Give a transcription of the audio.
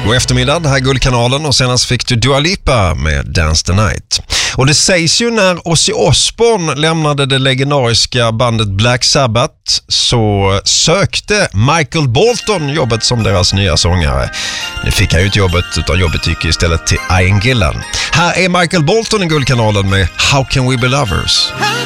God eftermiddag, det här är Guldkanalen och senast fick du Dua Lipa med Dance the Night. Och det sägs ju när Ozzy Osbourne lämnade det legendariska bandet Black Sabbath så sökte Michael Bolton jobbet som deras nya sångare. Nu fick han ju inte jobbet utan jobbet gick istället till Ian Gillan. Här är Michael Bolton i Guldkanalen med How Can We Be Lovers?